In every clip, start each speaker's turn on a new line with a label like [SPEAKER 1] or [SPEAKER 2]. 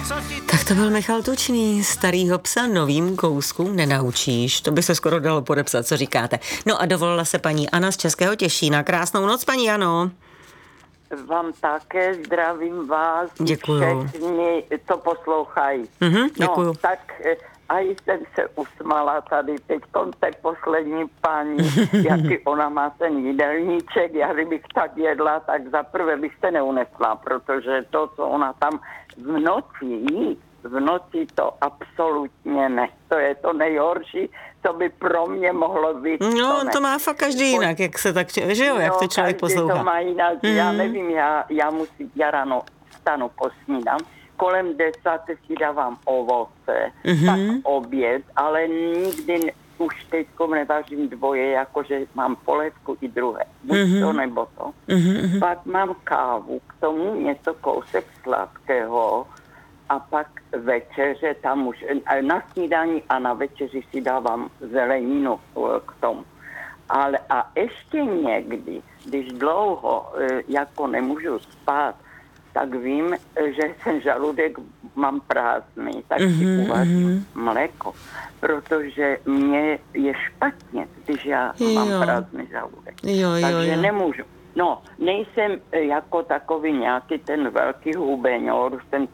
[SPEAKER 1] Tak to byl Michal Tučný, starýho psa novým kouskům nenaučíš. To by se skoro dalo podepsat, co říkáte. No a dovolila se paní Anna z Českého Těšína. Krásnou noc, paní Ano.
[SPEAKER 2] Vám také zdravím vás.
[SPEAKER 1] Děkuju.
[SPEAKER 2] Všechny to poslouchají.
[SPEAKER 1] Děkuju.
[SPEAKER 2] No, tak a jsem se usmála tady teď té poslední paní, jaký ona má ten jídelníček. Já kdybych tak jedla, tak zaprvé bych se neunesla, protože to, co ona tam v noci jí, v noci to absolutně ne. To je to nejhorší, co by pro mě mohlo být.
[SPEAKER 1] No, to má fakt každý jinak, jak se tak, že jo, jak to člověk poslouchá.
[SPEAKER 2] To má jinak, já nevím, já ráno vstanu, posnídám, kolem 10 si dávám ovoce, tak oběd, ale nikdy už teďko nevařím dvoje, jakože mám polévku i druhé. Buď to nebo to. Pak mám kávu, k tomu něco kousek sladkého a pak večeře tam už, na snídani a na večeři si dávám zeleninu k tomu. Ale a ještě někdy, když dlouho jako nemůžu spát, tak vím, že ten žaludek mám prázdný, tak si uvařím mléko, protože mě je špatně, když já mám prázdný žaludek. Takže nemůžu. No, nejsem jako takový nějaký ten velký hubeňor, jsem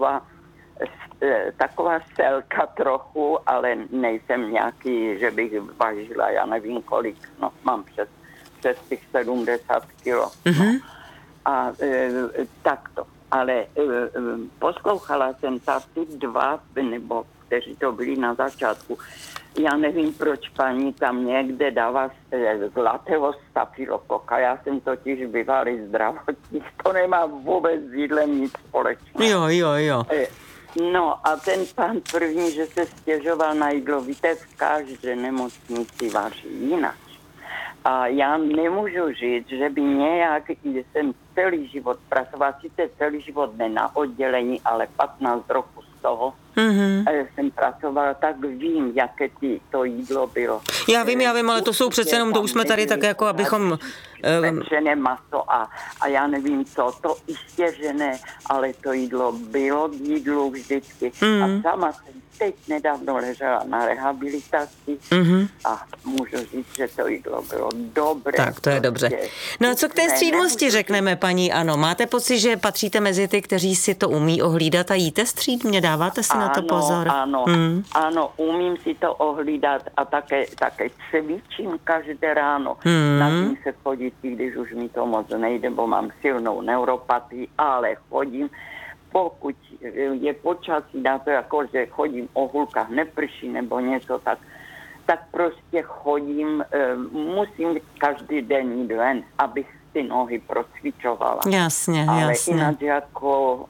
[SPEAKER 2] taková selka trochu, ale nejsem nějaký, že bych vážila, já nevím kolik, no, mám přes těch 70 kilo. No. A takto. Ale poslouchala jsem ty dva, nebo kteří to byli na začátku. Já nevím, proč paní tam někde dává zlatého stafilokoka. Já jsem totiž bývalý zdravotník, to nemá vůbec s jídlem nic společného.
[SPEAKER 1] Jo.
[SPEAKER 2] No a ten pán první, že se stěžoval na jídlo, víte, v každé nemocnici vaří jinak. A já nemůžu říct, že by nějak, jsem celý život pracovala, sice celý život ne na oddělení, ale 15 roků z toho jsem pracovala, tak vím, jaké to jídlo bylo.
[SPEAKER 1] Já vím, ale to jsou přece jenom, to už jsme tady tak jako, abychom...
[SPEAKER 2] Pečené maso a já nevím co, to jistě, že ne, ale to jídlo bylo k jídlu vždycky. A sama jsem teď nedávno ležela na rehabilitaci a můžu říct, že to jídlo bylo dobré.
[SPEAKER 1] Tak, to je dobře. No a co k té střídmosti řekneme, paní Ano? Máte pocit, že patříte mezi ty, kteří si to umí ohlídat a jíte střídmě? Dáváte si na to pozor?
[SPEAKER 2] Ano, umím si to ohlídat a také cvičím každé ráno. Na tím se chodit, když už mi to moc nejde, bo mám silnou neuropatii, ale chodím. Pokud je počasí na to, jako že chodím o hulkách, neprší nebo něco, tak prostě chodím, musím každý den jít ven, abych ty nohy procvičovala.
[SPEAKER 1] Jasně.
[SPEAKER 2] Ale jinak jako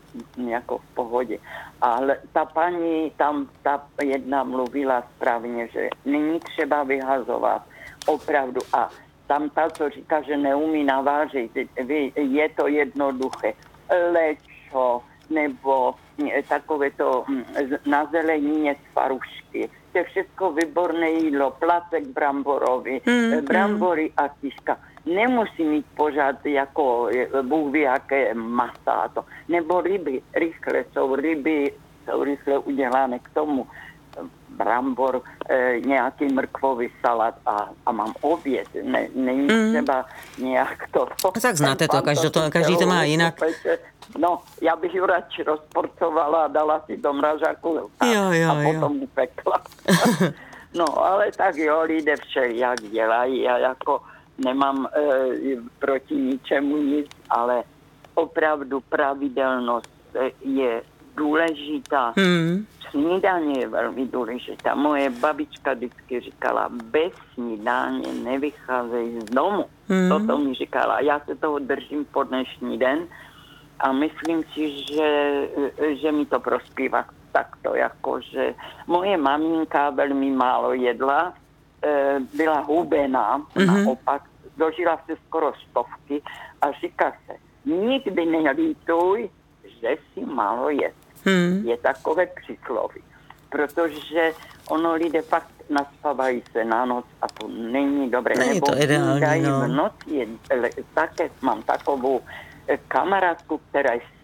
[SPEAKER 2] v pohodě. Ale ta paní tam, ta jedna mluvila správně, že není třeba vyhazovat opravdu a tam ta, co říká, že neumí navážit, je to jednoduché. Lečo, nebo takové to na zelenině z farušky. To je všechno výborné jídlo, placek bramborový, brambory a kiška. Nemusí mít pořád jako Bůh ví, jaké masa to. Nebo ryby, jsou rychle udělané k tomu. Brambor, nějaký mrkvový salát a mám oběd. Není třeba nějak to.
[SPEAKER 1] Tak znáte to, každý to má jinak.
[SPEAKER 2] No, já bych ji radši rozporcovala a dala si do mražáku a potom upekla. No, ale tak jo, lidé všelijak dělají. Já jako nemám proti ničemu nic, ale opravdu pravidelnost je důležitá. Snídaně je velmi důležitá. Moje babička vždycky říkala, bez snídaně nevycházej z domu. Toto mi říkala. Já se toho držím po dnešní den a myslím si, že mi to prospívá takto, jakože moje maminka velmi málo jedla, byla hubená, naopak, dožila se skoro 100 a říká se, nikdy nelítuj, že si málo jet. Je takové přísloví, protože ono lidé fakt naspávají se na noc a to není dobré.
[SPEAKER 1] Není to ideální,
[SPEAKER 2] v noci také mám takovou kamarádku, která je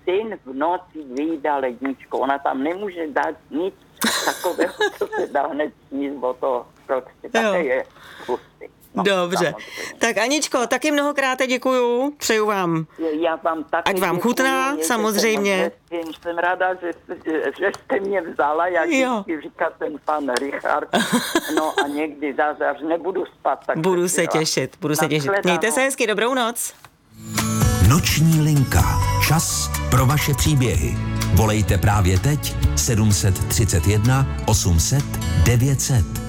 [SPEAKER 2] syn v noci vyjídá ledničku. Ona tam nemůže dát nic takového, co se dá hned sníst, bo to prostě také je hustý. No,
[SPEAKER 3] dobře.
[SPEAKER 2] Samozřejmě.
[SPEAKER 3] Tak Aničko, taky mnohokrát děkuju, přeju vám.
[SPEAKER 2] Já vám taky
[SPEAKER 3] ať vám chutná, samozřejmě.
[SPEAKER 2] Jsem ráda, že jste mě vzala, jak vždycky říká ten pan Richard. No a někdy zase, až nebudu spát, tak
[SPEAKER 3] budu se těšit. Mějte se hezky, dobrou noc.
[SPEAKER 4] Noční linka. Čas pro vaše příběhy. Volejte právě teď 731 800 900.